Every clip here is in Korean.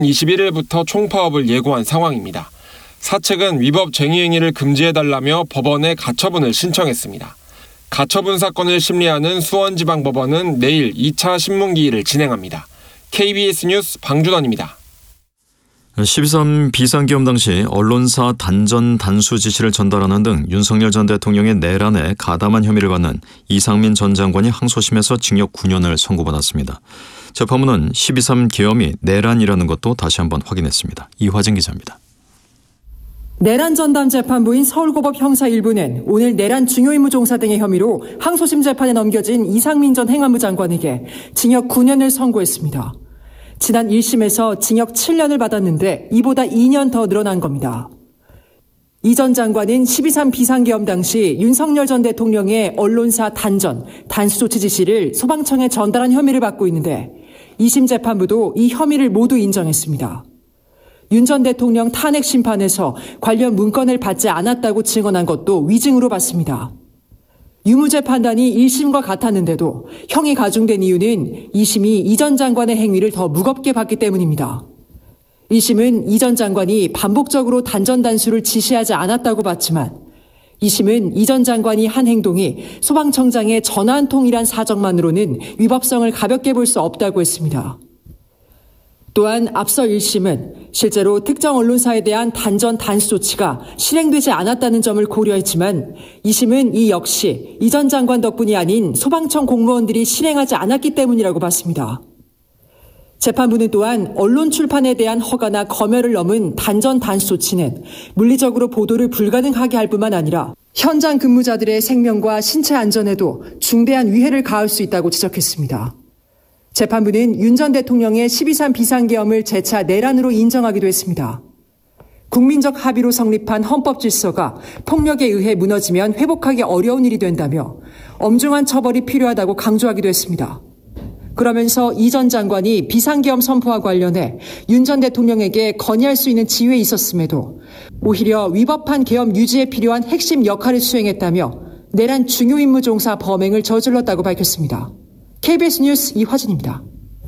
21일부터 총파업을 예고한 상황입니다. 사측은 위법 쟁의행위를 금지해달라며 법원에 가처분을 신청했습니다. 가처분 사건을 심리하는 수원지방법원은 내일 2차 신문기일을 진행합니다. KBS 뉴스 방준원입니다. 12.3 비상계엄 당시 언론사 단전 단수 지시를 전달하는 등 윤석열 전 대통령의 내란에 가담한 혐의를 받는 이상민 전 장관이 항소심에서 징역 9년을 선고받았습니다. 재판부는 12.3 계엄이 내란이라는 것도 다시 한번 확인했습니다. 이화진 기자입니다. 내란 전담 재판부인 서울고법 형사 1부는 오늘 내란 중요임무 종사 등의 혐의로 항소심 재판에 넘겨진 이상민 전 행안부 장관에게 징역 9년을 선고했습니다. 지난 1심에서 징역 7년을 받았는데 이보다 2년 더 늘어난 겁니다. 이 전 장관은 12.3 비상계엄 당시 윤석열 전 대통령의 언론사 단전, 단수 조치 지시를 소방청에 전달한 혐의를 받고 있는데 2심 재판부도 이 혐의를 모두 인정했습니다. 윤 전 대통령 탄핵 심판에서 관련 문건을 받지 않았다고 증언한 것도 위증으로 봤습니다. 유무죄 판단이 1심과 같았는데도 형이 가중된 이유는 2심이 이 전 장관의 행위를 더 무겁게 봤기 때문입니다. 1심은 이 전 장관이 반복적으로 단전 단수를 지시하지 않았다고 봤지만 2심은 이 전 장관이 한 행동이 소방청장의 전화 한 통이란 사정만으로는 위법성을 가볍게 볼 수 없다고 했습니다. 또한 앞서 1심은 실제로 특정 언론사에 대한 단전 단수 조치가 실행되지 않았다는 점을 고려했지만 2심은 이 역시 이 전 장관 덕분이 아닌 소방청 공무원들이 실행하지 않았기 때문이라고 봤습니다. 재판부는 또한 언론 출판에 대한 허가나 검열을 넘은 단전 단수 조치는 물리적으로 보도를 불가능하게 할 뿐만 아니라 현장 근무자들의 생명과 신체 안전에도 중대한 위해를 가할 수 있다고 지적했습니다. 재판부는 윤 전 대통령의 12.3 비상계엄을 재차 내란으로 인정하기도 했습니다. 국민적 합의로 성립한 헌법 질서가 폭력에 의해 무너지면 회복하기 어려운 일이 된다며 엄중한 처벌이 필요하다고 강조하기도 했습니다. 그러면서 이 전 장관이 비상계엄 선포와 관련해 윤 전 대통령에게 건의할 수 있는 지위에 있었음에도 오히려 위법한 계엄 유지에 필요한 핵심 역할을 수행했다며 내란 중요임무 종사 범행을 저질렀다고 밝혔습니다. KBS 뉴스 이화진입니다.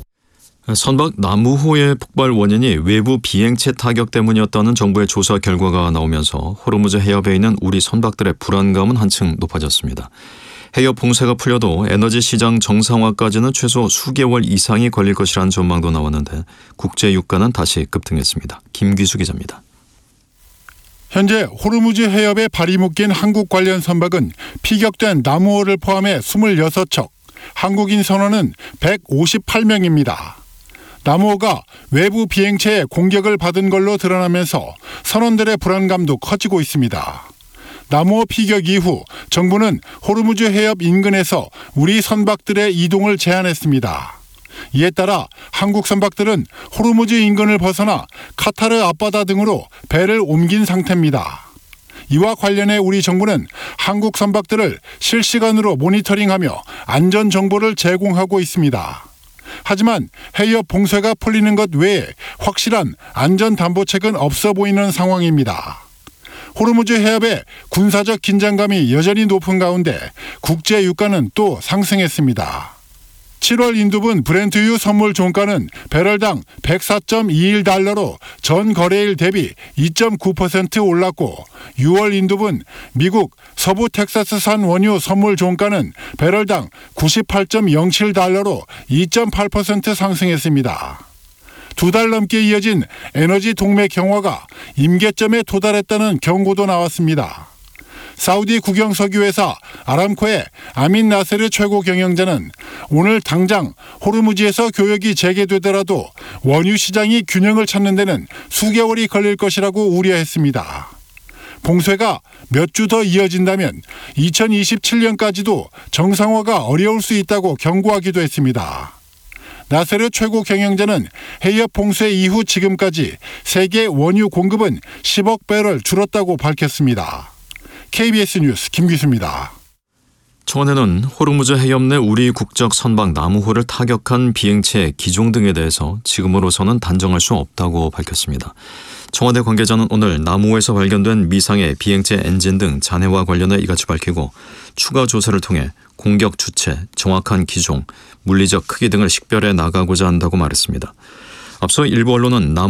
선박 나무호의 폭발 원인이 외부 비행체 타격 때문이었다는 정부의 조사 결과가 나오면서 호르무즈 해협에 있는 우리 선박들의 불안감은 한층 높아졌습니다. 해협 봉쇄가 풀려도 에너지 시장 정상화까지는 최소 수개월 이상이 걸릴 것이라는 전망도 나왔는데 국제 유가는 다시 급등했습니다. 김기수 기자입니다. 현재 호르무즈 해협에 발이 묶인 한국 관련 선박은 피격된 나무호를 포함해 26척, 한국인 선원은 158명입니다. 나무호가 외부 비행체의 공격을 받은 걸로 드러나면서 선원들의 불안감도 커지고 있습니다. 나무호 피격 이후 정부는 호르무즈 해협 인근에서 우리 선박들의 이동을 제한했습니다. 이에 따라 한국 선박들은 호르무즈 인근을 벗어나 카타르 앞바다 등으로 배를 옮긴 상태입니다. 이와 관련해 우리 정부는 한국 선박들을 실시간으로 모니터링하며 안전 정보를 제공하고 있습니다. 하지만 해협 봉쇄가 풀리는 것 외에 확실한 안전 담보책은 없어 보이는 상황입니다. 호르무즈 해협의 군사적 긴장감이 여전히 높은 가운데 국제 유가는 또 상승했습니다. 7월 인도분 브렌트유 선물 종가는 배럴당 104.21달러로 전 거래일 대비 2.9% 올랐고 6월 인도분 미국 서부 텍사스산 원유 선물 종가는 배럴당 98.07달러로 2.8% 상승했습니다. 2달 넘게 이어진 에너지 동맥 경화가 임계점에 도달했다는 경고도 나왔습니다. 사우디 국영석유 회사 아람코의 아민 나세르 최고 경영자는 오늘 당장 호르무즈에서 교역이 재개되더라도 원유 시장이 균형을 찾는 데는 수개월이 걸릴 것이라고 우려했습니다. 봉쇄가 몇 주 더 이어진다면 2027년까지도 정상화가 어려울 수 있다고 경고하기도 했습니다. 나세르 최고 경영자는 해협 봉쇄 이후 지금까지 세계 원유 공급은 10억 배럴 줄었다고 밝혔습니다. KBS 뉴스 김기수입니다. 청와대는 호르무즈 해협 내 우리 국적 선박 나무호를 타격한 비행체 기종 등에 대해서 지금으로서는 단정할 수 없다고 밝혔습니다. 청와대 관계자는 오늘 나무호에서 발견된 미상의 비행체 엔진 등 잔해와 관련해 이같이 밝히고 추가 조사를 통해 공격 주체, 정확한 기종, 물리적 크기 등을 식별해 나가고자 한다고 말했습니다. 앞서 일부 언론은